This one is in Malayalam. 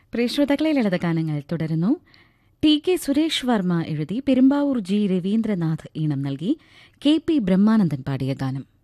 പ്രിയ ശ്രോതാക്കളെ, ലളിതഗാനങ്ങൾ തുടരുന്നു. ടി കെ സുരേഷ് വർമ്മ എഴുതി പെരുമ്പാവൂർ ജി രവീന്ദ്രനാഥ് ഈണം നൽകി കെ പി ബ്രഹ്മാനന്ദൻ പാടിയ ഗാനം.